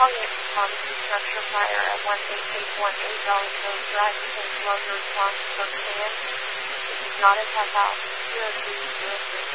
Retaliate upon the structure fire at 18818 Valley Road Drive. Please log your response for command. This is not a tap out. 0303.